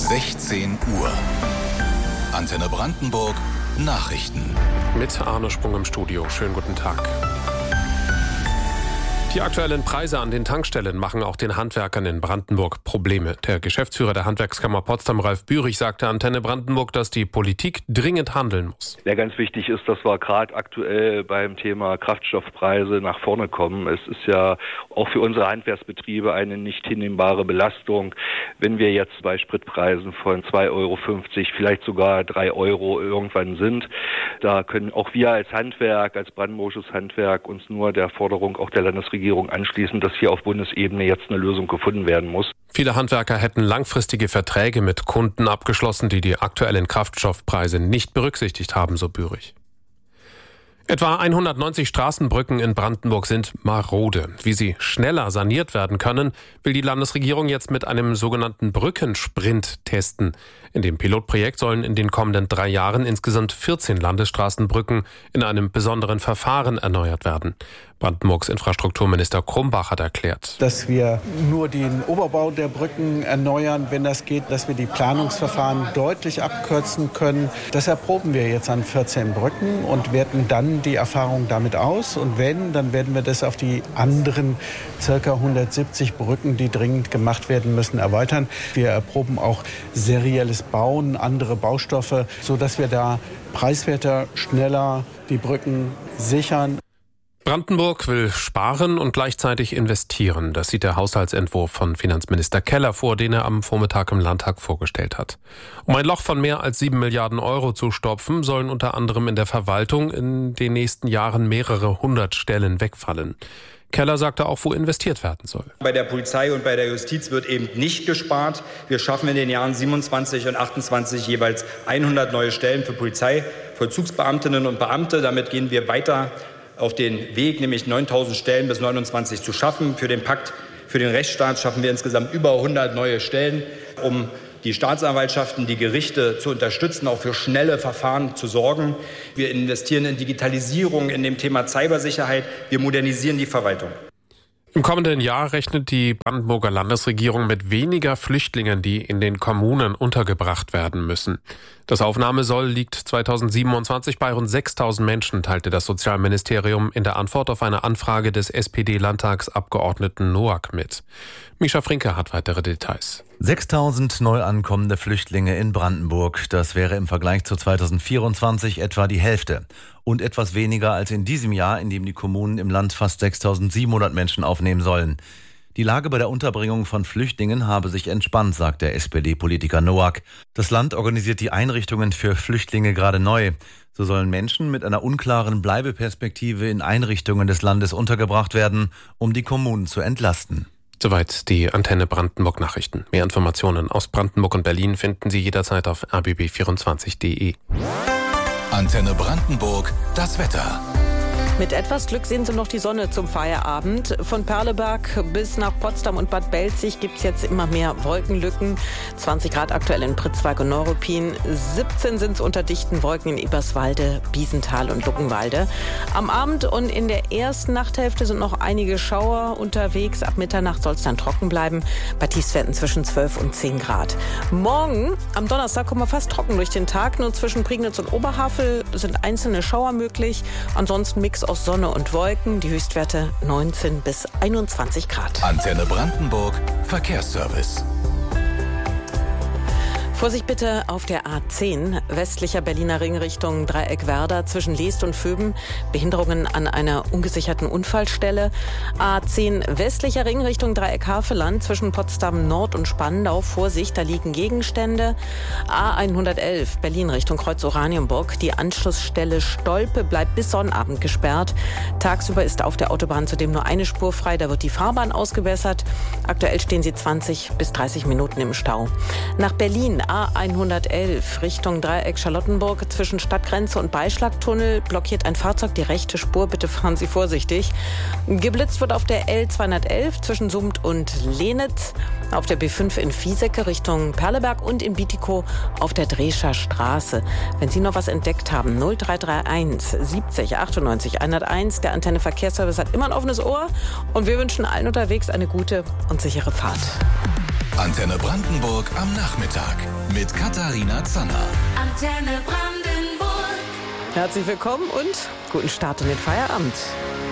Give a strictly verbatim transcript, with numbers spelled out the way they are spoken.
sechzehn Uhr. Antenne Brandenburg Nachrichten. Mit Arne Sprung im Studio. Schönen guten Tag. Die aktuellen Preise an den Tankstellen machen auch den Handwerkern in Brandenburg Probleme. Der Geschäftsführer der Handwerkskammer Potsdam, Ralf Bührig, sagte Antenne Brandenburg, dass die Politik dringend handeln muss. Ja, ganz wichtig ist, dass wir gerade aktuell beim Thema Kraftstoffpreise nach vorne kommen. Es ist ja auch für unsere Handwerksbetriebe eine nicht hinnehmbare Belastung, wenn wir jetzt bei Spritpreisen von zwei Euro fünfzig, vielleicht sogar drei Euro irgendwann sind. Da können auch wir als Handwerk, als brandenburgisches Handwerk uns nur der Forderung auch der Landesregierung anschließen, dass hier auf Bundesebene jetzt eine Lösung gefunden werden muss. Viele Handwerker hätten langfristige Verträge mit Kunden abgeschlossen, die die aktuellen Kraftstoffpreise nicht berücksichtigt haben, so Bührig. Etwa hundertneunzig Straßenbrücken in Brandenburg sind marode. Wie sie schneller saniert werden können, will die Landesregierung jetzt mit einem sogenannten Brückensprint testen. In dem Pilotprojekt sollen in den kommenden drei Jahren insgesamt vierzehn Landesstraßenbrücken in einem besonderen Verfahren erneuert werden. Brandenburgs Infrastrukturminister Krumbach hat erklärt, dass wir nur den Oberbau der Brücken erneuern, wenn das geht, dass wir die Planungsverfahren deutlich abkürzen können. Das erproben wir jetzt an vierzehn Brücken und werten dann die Erfahrung damit aus. Und wenn, dann werden wir das auf die anderen ca. hundertsiebzig Brücken, die dringend gemacht werden müssen, erweitern. Wir erproben auch serielles Bauen, andere Baustoffe, sodass wir da preiswerter, schneller die Brücken sichern. Brandenburg will sparen und gleichzeitig investieren. Das sieht der Haushaltsentwurf von Finanzminister Keller vor, den er am Vormittag im Landtag vorgestellt hat. Um ein Loch von mehr als sieben Milliarden Euro zu stopfen, sollen unter anderem in der Verwaltung in den nächsten Jahren mehrere hundert Stellen wegfallen. Keller sagte auch, wo investiert werden soll. Bei der Polizei und bei der Justiz wird eben nicht gespart. Wir schaffen in den Jahren siebenundzwanzig und achtundzwanzig jeweils hundert neue Stellen für Polizei, Vollzugsbeamtinnen und Beamte. Damit gehen wir weiter auf den Weg, nämlich neuntausend Stellen bis neunundzwanzig zu schaffen. Für den Pakt für den Rechtsstaat schaffen wir insgesamt über hundert neue Stellen, um die Staatsanwaltschaften, die Gerichte zu unterstützen, auch für schnelle Verfahren zu sorgen. Wir investieren in Digitalisierung, in dem Thema Cybersicherheit. Wir modernisieren die Verwaltung. Im kommenden Jahr rechnet die Brandenburger Landesregierung mit weniger Flüchtlingen, die in den Kommunen untergebracht werden müssen. Das Aufnahmesoll liegt zweitausendsiebenundzwanzig bei rund sechstausend Menschen, teilte das Sozialministerium in der Antwort auf eine Anfrage des S P D-Landtagsabgeordneten Noack mit. Mischa Frinke hat weitere Details. sechstausend neu ankommende Flüchtlinge in Brandenburg. Das wäre im Vergleich zu zweitausendvierundzwanzig etwa die Hälfte. Und etwas weniger als in diesem Jahr, in dem die Kommunen im Land fast sechstausendsiebenhundert Menschen aufnehmen sollen. Die Lage bei der Unterbringung von Flüchtlingen habe sich entspannt, sagt der S P D-Politiker Noack. Das Land organisiert die Einrichtungen für Flüchtlinge gerade neu. So sollen Menschen mit einer unklaren Bleibeperspektive in Einrichtungen des Landes untergebracht werden, um die Kommunen zu entlasten. Soweit die Antenne Brandenburg Nachrichten. Mehr Informationen aus Brandenburg und Berlin finden Sie jederzeit auf r b b vierundzwanzig punkt d e. Antenne Brandenburg, das Wetter. Mit etwas Glück sehen Sie noch die Sonne zum Feierabend. Von Perleberg bis nach Potsdam und Bad Belzig gibt es jetzt immer mehr Wolkenlücken. zwanzig Grad aktuell in Pritzwalk und Neuruppin. siebzehn sind es unter dichten Wolken in Eberswalde, Biesenthal und Luckenwalde. Am Abend und in der ersten Nachthälfte sind noch einige Schauer unterwegs. Ab Mitternacht soll es dann trocken bleiben. Bei Tiefstwerten zwischen zwölf und zehn Grad. Morgen, am Donnerstag, kommen wir fast trocken durch den Tag. Nur zwischen Prignitz und Oberhavel sind einzelne Schauer möglich. Ansonsten Mix aus Sonne und Wolken, die Höchstwerte neunzehn bis einundzwanzig Grad. Antenne Brandenburg, Verkehrsservice. Vorsicht bitte auf der A zehn, westlicher Berliner Ring Richtung Dreieck Werder zwischen Leest und Vöben. Behinderungen an einer ungesicherten Unfallstelle. A zehn, westlicher Ring Richtung Dreieck Havelland zwischen Potsdam Nord und Spandau. Vorsicht, da liegen Gegenstände. A hundertelf, Berlin Richtung Kreuz Oranienburg. Die Anschlussstelle Stolpe bleibt bis Sonnabend gesperrt. Tagsüber ist auf der Autobahn zudem nur eine Spur frei. Da wird die Fahrbahn ausgebessert. Aktuell stehen sie zwanzig bis dreißig Minuten im Stau. Nach Berlin A hundertelf Richtung Dreieck Charlottenburg zwischen Stadtgrenze und Beischlagtunnel blockiert ein Fahrzeug die rechte Spur. Bitte fahren Sie vorsichtig. Geblitzt wird auf der L zweihundertelf zwischen Summt und Lehnitz, auf der B fünf in Viesecke Richtung Perleberg und in Bietigkow auf der Drescher Straße. Wenn Sie noch was entdeckt haben, null drei drei eins siebzig achtundneunzig hunderteins. Der Antenne Verkehrsservice hat immer ein offenes Ohr und wir wünschen allen unterwegs eine gute und sichere Fahrt. Antenne Brandenburg am Nachmittag mit Katharina Zanner. Antenne Brandenburg. Herzlich willkommen und guten Start in den Feierabend.